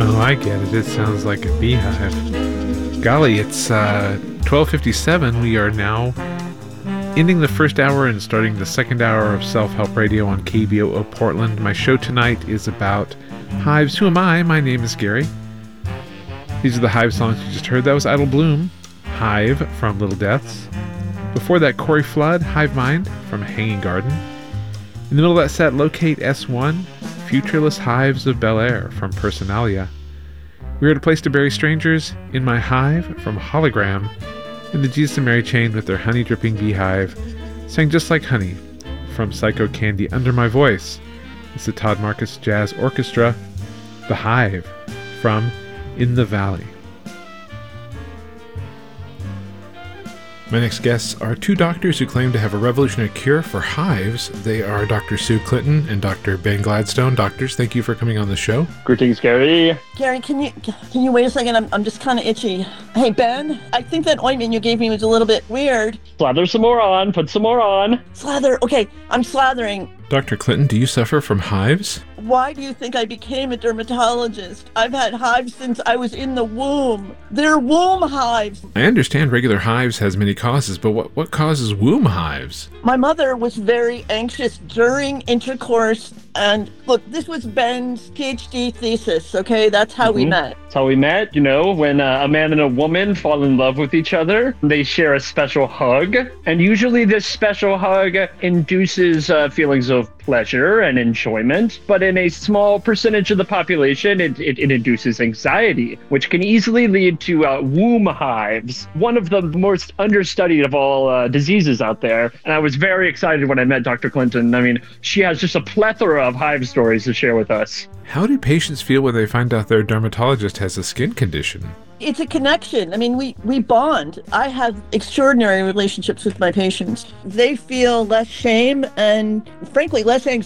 Oh, I get it. It sounds like a beehive. Golly, it's 12:57. We are now ending the first hour and starting the second hour of Self-Help Radio on KBOO Portland. My show tonight is about hives. Who am I? My name is Gary. These are the Hive songs you just heard. That was Idle Bloom, Hive from Little Deaths. Before that, Corey Flood, Hive Mind from Hanging Garden. In the middle of that set, Locate S1, Futureless Hives of Bel Air from Personalia. We Heard a Place to Bury Strangers, In My Hive from Hologram. And the Jesus and Mary Chain with their honey-dripping beehive sang Just Like Honey from Psycho Candy. Under My Voice is the Todd Marcus Jazz Orchestra, The Hive from In the Valley. My next guests are two doctors who claim to have a revolutionary cure for hives. They are Dr. Sue Clinton and Dr. Ben Gladstone. Doctors, thank you for coming on the show. Greetings, Gary. Gary, can you wait a second? I'm just kind of itchy. Hey, Ben, I think that ointment you gave me was a little bit weird. Slather some more on. Put some more on. Slather. Okay, I'm slathering. Dr. Clinton, do you suffer from hives? Why do you think I became a dermatologist? I've had hives since I was in the womb. They're womb hives. I understand regular hives has many causes, but what causes womb hives? My mother was very anxious during intercourse. And look, this was Ben's PhD thesis, okay? That's how we met. That's how we met. You know, when a man and a woman fall in love with each other, they share a special hug. And usually this special hug induces feelings of pleasure and enjoyment. But in a small percentage of the population, it induces anxiety, which can easily lead to womb hives, one of the most understudied of all diseases out there. And I was very excited when I met Dr. Clinton. I mean, she has just a plethora of hive stories to share with us. How do patients feel when they find out their dermatologist has a skin condition? It's a connection. I mean, we bond. I have extraordinary relationships with my patients. They feel less shame and, frankly, less anxiety.